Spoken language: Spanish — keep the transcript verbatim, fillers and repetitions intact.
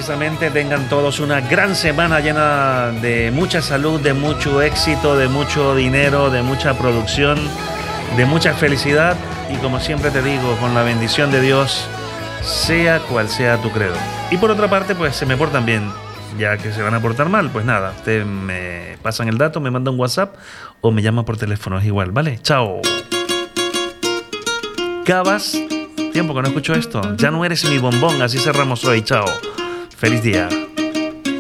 precisamente tengan todos una gran semana llena de mucha salud, de mucho éxito, de mucho dinero, de mucha producción, de mucha felicidad y, como siempre te digo, con la bendición de Dios, sea cual sea tu credo. Y por otra parte, pues se me portan bien, ya que se van a portar mal, pues nada, ustedes me pasan el dato, me mandan un WhatsApp o me llaman por teléfono, es igual, ¿vale? Chao. Cabas, tiempo que no escucho esto. Ya no eres mi bombón, así cerramos hoy, chao. Feliz día.